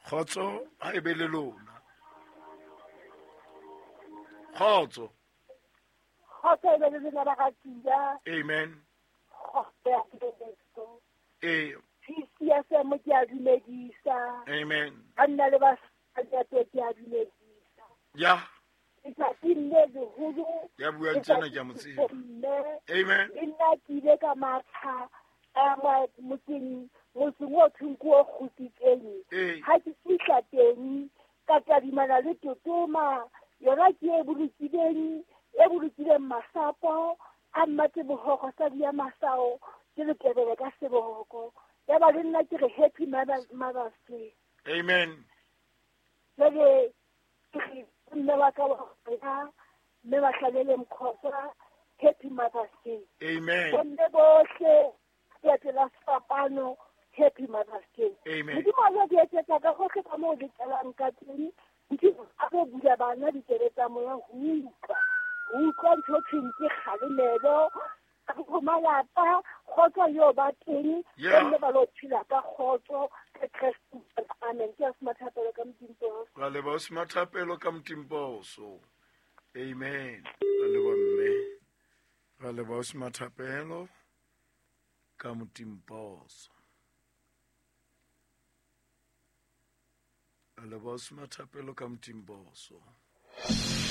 Khotso ha e be le lona. Khotso. Khotso e be le lona Ragatila. Amen. Khotso ya Kristo. CSM ke a dumedisa. Amen. Banna le basadi ke a dumedisa. Ya. Letsatsi le leholo. Ya buang tsena ke a mo tseba. Amen. Nna ke ile ka matha motseng o thunko o kgutsitseng. Ha ke fihla teng ka tadimana le totoma yona ke e bolokileng masapo a mmate bohoko sa dia masao ke le tebele ka seboko ya ba le nna ke re happy Mother's Day. Amen. Jale ke mme wa ka wa mme ba hlalele mkhosa happy Mother's Day. Amen. Bonne bohle ke tla sapano happy Mother's Day. Amen. Ke mo ya ke tsa ka go ka mo di tselang ka tsini ke a go bula bana di tseretsa mo ya utlwa ntho tshintse kgalemelo a go malapa khotso yo ba teng le ba lo tshila ka khotso ke Kristo. Amen. Ke smathapelo ka mtimposo. Ra le ba smathapelo ka mtimposo. Amen. Ra le ba mme. Ra le ba smathapelo ka mtimposo. Ra le ba smathapelo ka mtimposo.